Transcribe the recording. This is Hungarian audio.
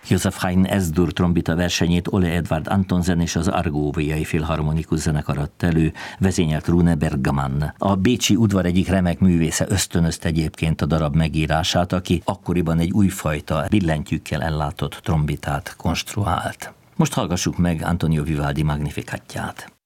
Josef Haydn S-dur trombita versenyét Ole Edvard Antonsen és az Argóviai Filharmonikus Zenekar adta elő, vezényelt Rune Bergman. A bécsi udvar egyik remek művésze ösztönözte egyébként a darab megírását, aki akkoriban egy újfajta billentyűkkel ellátott trombitát konstruált. Most hallgassuk meg Antonio Vivaldi Magnificatját.